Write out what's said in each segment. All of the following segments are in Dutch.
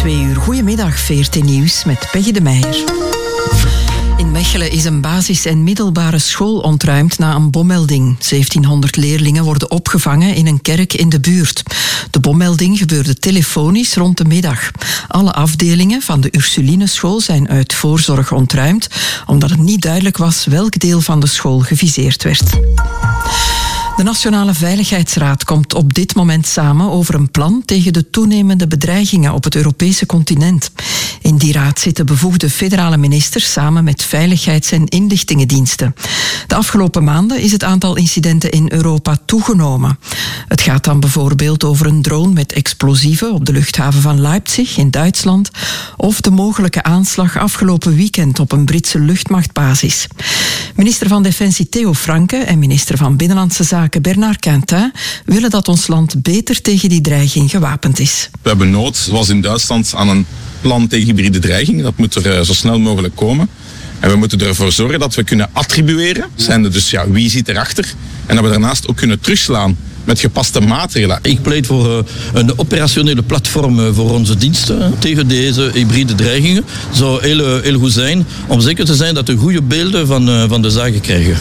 2 uur. Goedemiddag, VRT Nieuws met Peggy de Meijer. In Mechelen is een basis- en middelbare school ontruimd na een bommelding. 1700 leerlingen worden opgevangen in een kerk in de buurt. De bommelding gebeurde telefonisch rond de middag. Alle afdelingen van de Ursulineschool zijn uit voorzorg ontruimd, omdat het niet duidelijk was welk deel van de school geviseerd werd. De Nationale Veiligheidsraad komt op dit moment samen over een plan tegen de toenemende bedreigingen op het Europese continent. In die raad zitten bevoegde federale ministers samen met veiligheids- en inlichtingendiensten. De afgelopen maanden is het aantal incidenten in Europa toegenomen. Het gaat dan bijvoorbeeld over een drone met explosieven op de luchthaven van Leipzig in Duitsland of de mogelijke aanslag afgelopen weekend op een Britse luchtmachtbasis. Minister van Defensie Theo Franke en minister van Binnenlandse Zaken Bernard Quintin willen dat ons land beter tegen die dreiging gewapend is. We hebben nood, zoals in Duitsland, aan een plan tegen hybride dreiging. Dat moet er zo snel mogelijk komen. En we moeten ervoor zorgen dat we kunnen attribueren. Zijnde dus wie zit erachter. En dat we daarnaast ook kunnen terugslaan met gepaste maatregelen. Ik pleit voor een operationele platform voor onze diensten tegen deze hybride dreigingen. Het zou heel goed zijn om zeker te zijn dat we goede beelden van de zaken krijgen.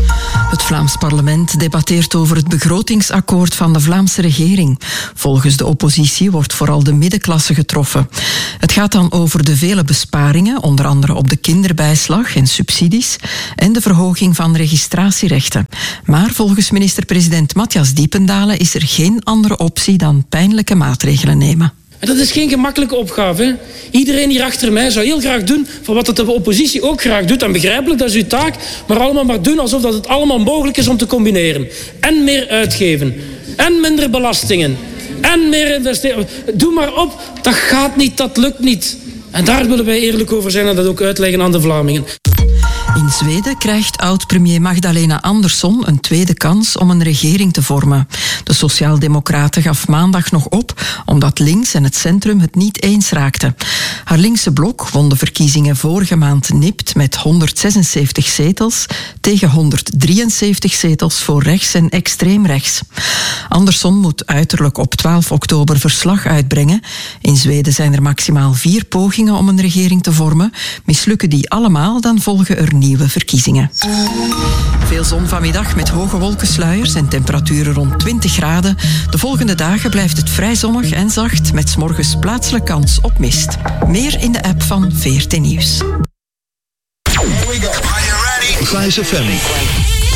Het Vlaams parlement debatteert over het begrotingsakkoord van de Vlaamse regering. Volgens de oppositie wordt vooral de middenklasse getroffen. Het gaat dan over de vele besparingen, onder andere op de kinderbijslag en subsidies, en de verhoging van registratierechten. Maar volgens minister-president Matthias Diependalen is er geen andere optie dan pijnlijke maatregelen nemen. En dat is geen gemakkelijke opgave. Hè? Iedereen hier achter mij zou heel graag doen van wat de oppositie ook graag doet. En begrijpelijk, dat is uw taak. Maar allemaal maar doen alsof dat het allemaal mogelijk is om te combineren. En meer uitgeven. En minder belastingen. En meer investeren. Doe maar op. Dat gaat niet, dat lukt niet. En daar willen wij eerlijk over zijn en dat ook uitleggen aan de Vlamingen. In Zweden krijgt oud-premier Magdalena Andersson een tweede kans om een regering te vormen. De Sociaaldemocraten gaf maandag nog op, omdat links en het centrum het niet eens raakten. Haar linkse blok won de verkiezingen vorige maand nipt met 176 zetels tegen 173 zetels voor rechts en extreem rechts. Andersson moet uiterlijk op 12 oktober verslag uitbrengen. In Zweden zijn er maximaal 4 pogingen om een regering te vormen. Mislukken die allemaal, dan volgen er nieuwe verkiezingen. Veel zon vanmiddag met hoge wolkensluiers en temperaturen rond 20 graden. De volgende dagen blijft het vrij zonnig en zacht met 's morgens plaatselijk kans op mist. Meer in de app van VRT Nieuws. Here we go. Are you ready? Vice FM.